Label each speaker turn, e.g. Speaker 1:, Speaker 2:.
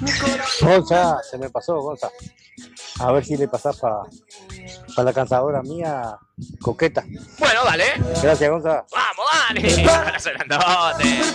Speaker 1: Gonza, se me pasó, Gonza. A ver si le pasás para la cansadora mía, coqueta.
Speaker 2: Bueno, dale.
Speaker 1: Gracias, Gonza.
Speaker 2: Vamos, dale. Abrazo grandote.